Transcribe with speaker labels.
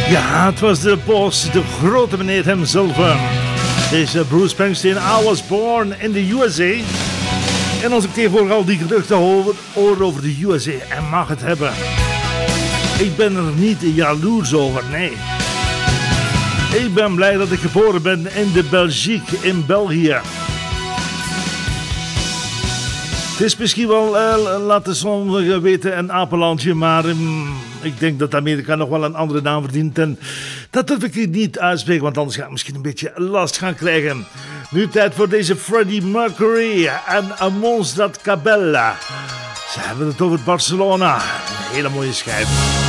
Speaker 1: Ja, het was de boss, de grote meneer hemzelf. Deze Bruce Springsteen, I was born in the USA. En als ik tegenwoordig al die geruchten hoor over de USA en mag het hebben. Ik ben er niet jaloers over, nee. Ik ben blij dat ik geboren ben in de Belgique, in België. Het is misschien wel, laten sommigen weten, een apenlandje, maar ik denk dat Amerika nog wel een andere naam verdient. En dat durf ik niet uitspreken, want anders ga ik misschien een beetje last gaan krijgen. Nu tijd voor deze Freddie Mercury en Amons dat Cabella. Ze hebben het over Barcelona. Een hele mooie schijf.